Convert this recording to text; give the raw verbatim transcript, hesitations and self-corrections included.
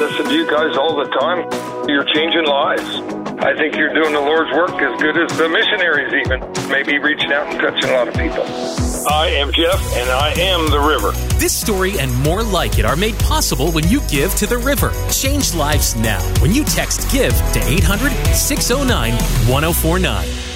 listen to you guys all the time. You're changing lives. I think you're doing the Lord's work as good as the missionaries even. Maybe reaching out and touching a lot of people. I am Jeff, and I am the River. This story and more like it are made possible when you give to the River. Change lives now when you text GIVE to eight hundred, six oh nine, one oh four nine.